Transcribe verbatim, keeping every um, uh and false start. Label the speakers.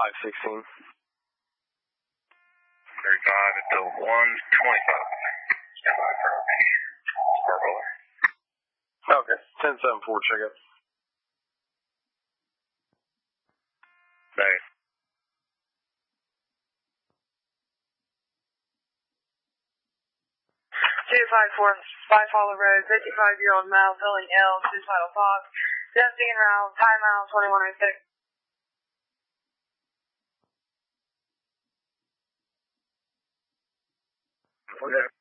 Speaker 1: five sixteen.
Speaker 2: thirty-five at the one twenty-five. Stand by for Sparkle.
Speaker 1: Okay, ten seven four, check it.
Speaker 2: Bay.
Speaker 3: two five four, five Hollow Road, fifty-five-year-old male, filling ill, suicidal thoughts, testing and round, time out, twenty-one oh six.
Speaker 2: Okay.